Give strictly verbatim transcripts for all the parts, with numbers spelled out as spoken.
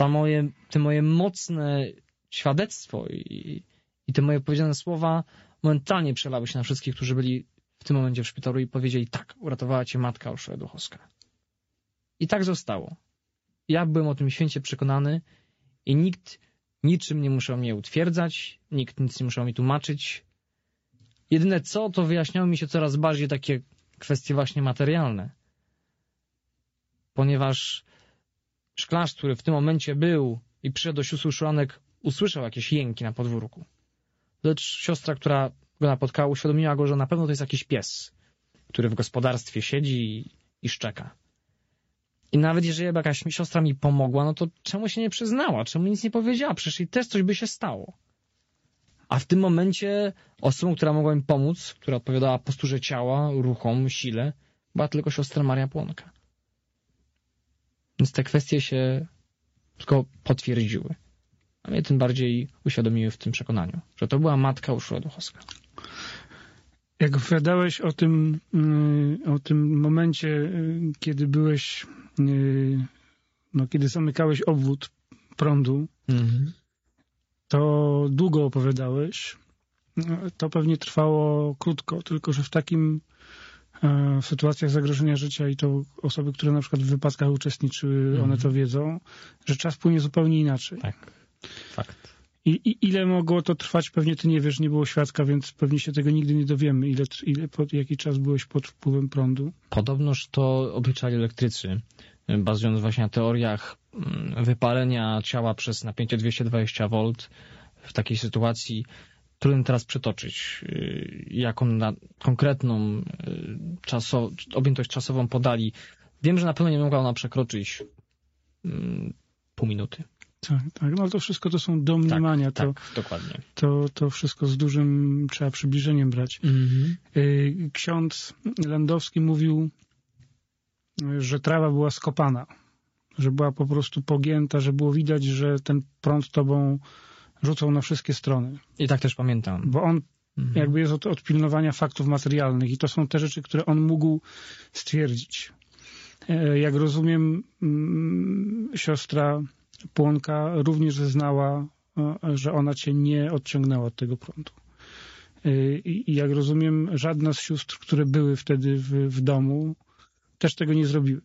ta moje, te moje mocne świadectwo i, i te moje powiedziane słowa momentalnie przelały się na wszystkich, którzy byli w tym momencie w szpitalu i powiedzieli: tak, uratowała cię matka Urszula Duchowska. I tak zostało. Ja byłem o tym święcie przekonany i nikt niczym nie musiał mnie utwierdzać, nikt nic nie musiał mi tłumaczyć. Jedyne co, to wyjaśniały mi się coraz bardziej takie kwestie właśnie materialne. Ponieważ szklarz, który w tym momencie był i przyszedł do sióstr Urszułanek, usłyszał jakieś jęki na podwórku. Lecz siostra, która go napotkała, uświadomiła go, że na pewno to jest jakiś pies, który w gospodarstwie siedzi i, i szczeka. I nawet jeżeli jakaś siostra mi pomogła, no to czemu się nie przyznała? Czemu nic nie powiedziała? Przecież i też coś by się stało. A w tym momencie osobą, która mogła mi pomóc, która odpowiadała posturze ciała, ruchom, sile, była tylko siostra Maria Płonka. Więc te kwestie się tylko potwierdziły. A mnie tym bardziej uświadomiły w tym przekonaniu, że to była matka Urszula Duchowska. Jak opowiadałeś o tym, o tym momencie, kiedy byłeś, no, kiedy zamykałeś obwód prądu, mhm. to długo opowiadałeś. To pewnie trwało krótko, tylko że w takim w sytuacjach zagrożenia życia i to osoby, które na przykład w wypadkach uczestniczyły, mhm. one to wiedzą, że czas płynie zupełnie inaczej. Tak, fakt. I, I ile mogło to trwać, pewnie ty nie wiesz, nie było świadka, więc pewnie się tego nigdy nie dowiemy. Ile, ile pod, jaki czas byłeś pod wpływem prądu? Podobnoż to obliczali elektrycy, bazując właśnie na teoriach wypalenia ciała przez napięcie dwieście dwadzieścia wolt w takiej sytuacji. Trudno teraz przytoczyć, jaką na konkretną czaso, objętość czasową podali. Wiem, że na pewno nie mogła ona przekroczyć pół minuty. Tak, tak, no ale to wszystko to są domniemania. Tak, to, tak, dokładnie. To, to wszystko z dużym trzeba przybliżeniem brać. Mhm. Ksiądz Landowski mówił, że trawa była skopana, że była po prostu pogięta, że było widać, że ten prąd tobą rzucał na wszystkie strony. I tak też pamiętam. Bo on mhm. jakby jest od, od pilnowania faktów materialnych i to są te rzeczy, które on mógł stwierdzić. Jak rozumiem, siostra Płonka również zeznała, że ona cię nie odciągnęła od tego prądu. I jak rozumiem, żadna z sióstr, które były wtedy w, w domu, też tego nie zrobiły.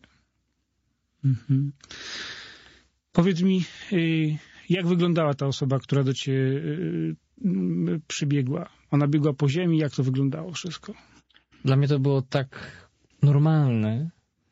Mhm. Powiedz mi, jak wyglądała ta osoba, która do ciebie przybiegła? Ona biegła po ziemi, jak to wyglądało wszystko? Dla mnie to było tak normalne,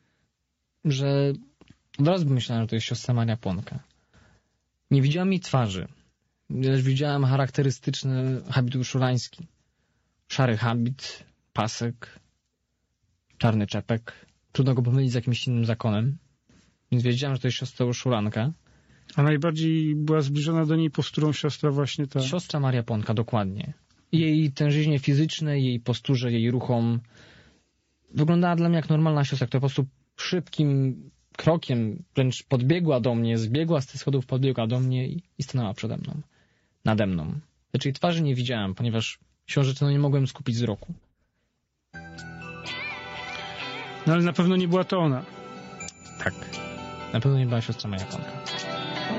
że od razu myślałem, że to jest siostra Maria Płonka. Nie widziałem jej twarzy, lecz widziałem charakterystyczny habit urszulański. Szary habit, pasek, czarny czepek. Trudno go pomylić z jakimś innym zakonem. Więc wiedziałem, że to jest siostra Urszulanka. A najbardziej była zbliżona do niej posturą siostra właśnie ta... Siostra Maria Płonka, dokładnie. Jej tężyźnie fizycznej, jej posturze, jej ruchom wyglądała dla mnie jak normalna siostra, która po prostu szybkim krokiem wręcz podbiegła do mnie, zbiegła z tych schodów, podbiegła do mnie i, i stanęła przede mną, nade mną. Lecz jej twarzy nie widziałem, ponieważ siłą rzeczy no, nie mogłem skupić wzroku. No ale na pewno nie była to ona. Tak, na pewno nie była siostra Maria Płonka.